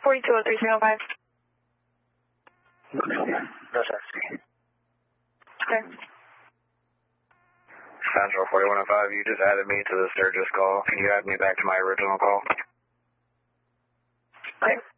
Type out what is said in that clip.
4203-305. No taxi. Okay. Central 4105, you just added me to the Sturgis call. Can you add me back to my original call? Okay.